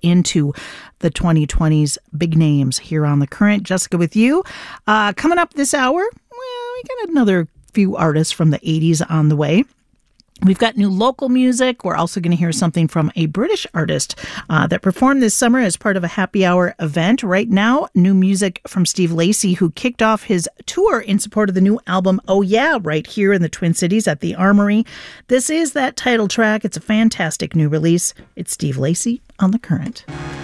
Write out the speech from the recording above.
into the 2020s big names here on The Current. Jessica with you. Coming up this hour, well, we got another few artists from the 80s on the way. We've got new local music. We're also going to hear something from a British artist that performed this summer as part of a happy hour event. Right now, new music from Steve Lacy, who kicked off his tour in support of the new album, Oh Yeah, right here in the Twin Cities at the Armory. This is that title track. It's a fantastic new release. It's Steve Lacy on The Current.